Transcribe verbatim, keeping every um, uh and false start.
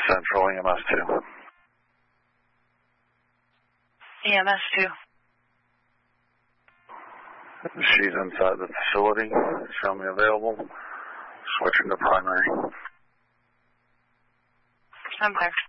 Central, E M S two. E M S two. She's inside the facility. Show me available. Switching to primary. I'm there.